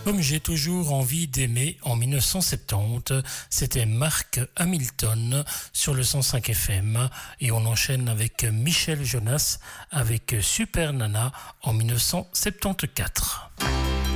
Comme j'ai toujours envie d'aimer en 1970, c'était Mark Hamilton sur le 105 FM et on enchaîne avec Michel Jonas avec Super Nana en 1974.